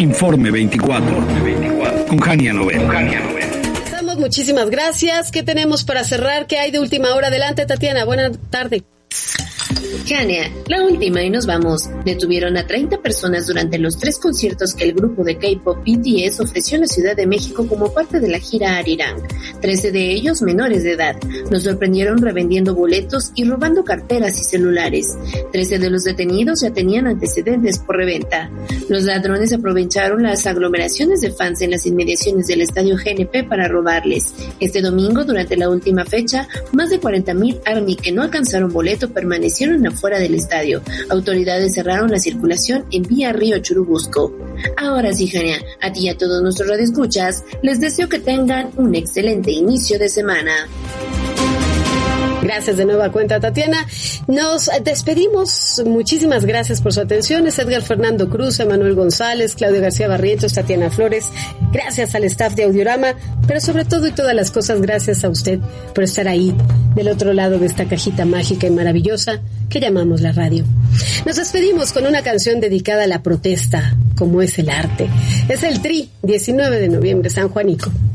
Informe 24. Con Jania Novel. Muchísimas gracias. ¿Qué tenemos para cerrar? ¿Qué hay de última hora? Adelante, Tatiana. Buena tarde. Jania, la última y nos vamos. Detuvieron a 30 personas durante los 3 conciertos que el grupo de K-pop BTS ofreció en la Ciudad de México como parte de la gira Arirang. 13 de ellos menores de edad. Los sorprendieron revendiendo boletos y robando carteras y celulares. 13 de los detenidos ya tenían antecedentes por reventa. Los ladrones aprovecharon las aglomeraciones de fans en las inmediaciones del estadio GNP para robarles. Este domingo, durante la última fecha, más de 40,000 ARMY que no alcanzaron boleto permanecieron afuera del estadio. Autoridades cerraron la circulación en vía Río Churubusco. Ahora sí, Jania, a ti y a todos nuestros radioescuchas, les deseo que tengan un excelente inicio de semana. Gracias de nueva cuenta, Tatiana. Nos despedimos. Muchísimas gracias por su atención. Es Edgar Fernando Cruz, Emanuel González, Claudio García Barrientos, Tatiana Flores. Gracias al staff de Audiorama, pero sobre todo y todas las cosas, gracias a usted por estar ahí, del otro lado de esta cajita mágica y maravillosa que llamamos la radio. Nos despedimos con una canción dedicada a la protesta, como es el arte. Es el Tri, 19 de noviembre, San Juanico.